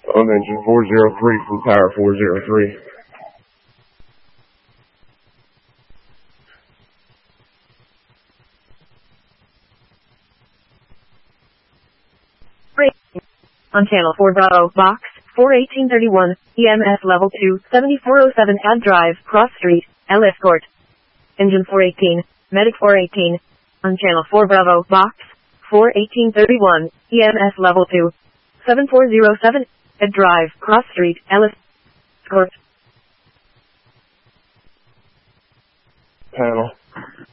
On engine 403 from Tower 403. On channel 4 Bravo, box 41831, EMS level 2, 7407 add drive, cross street, L escort. Engine 418, medic 418. On channel 4 Bravo, box 41831, EMS level 2, 7407, add drive, cross street, L escort. Panel.